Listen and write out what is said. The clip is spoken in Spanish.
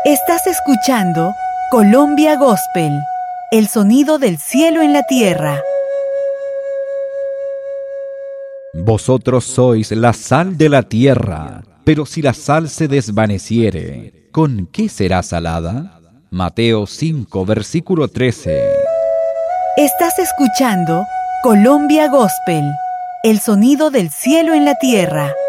Estás escuchando Colombia Gospel, el sonido del cielo en la tierra. Vosotros sois la sal de la tierra, pero si la sal se desvaneciere, ¿con qué será salada? Mateo 5, versículo 13. Estás escuchando Colombia Gospel, el sonido del cielo en la tierra.